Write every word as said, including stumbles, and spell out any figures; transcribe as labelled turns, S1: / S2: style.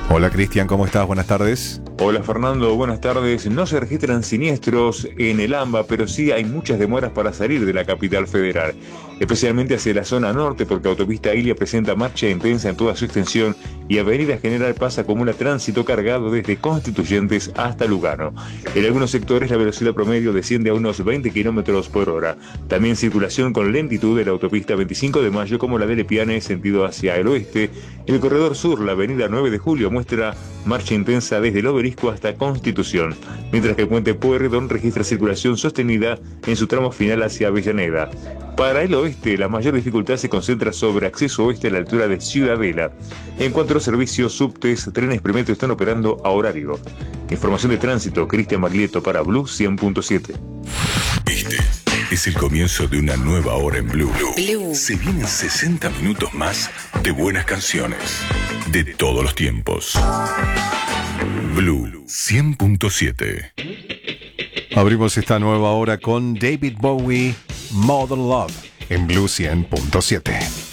S1: Hola Cristian, ¿cómo estás? Buenas tardes.
S2: Hola Fernando, buenas tardes. No se registran siniestros en el AMBA, pero sí hay muchas demoras para salir de la capital federal, especialmente hacia la zona norte, porque Autopista Ilia presenta marcha intensa en toda su extensión y Avenida General Paz acumula tránsito cargado desde Constituyentes hasta Lugano. En algunos sectores la velocidad promedio desciende a unos veinte kilómetros por hora. También circulación con lentitud de la Autopista veinticinco de Mayo como la de Lepiane sentido hacia el oeste. En el corredor sur, la Avenida nueve de Julio muestra marcha intensa desde el Obelisco hasta Constitución, mientras que el puente Pueyrredón registra circulación sostenida en su tramo final hacia Avellaneda. Para el oeste, la mayor dificultad se concentra sobre acceso oeste a la altura de Ciudadela. En cuanto a los servicios, subtes, trenes premetro están operando a horario. Información de tránsito, Cristian Maglieto para Blue cien punto siete.
S3: Este es el comienzo de una nueva hora en Blue. Blue. Se vienen sesenta minutos más de buenas canciones de todos los tiempos. Blue cien punto siete.
S1: Abrimos esta nueva hora con David Bowie, Modern Love, en Blue cien punto siete.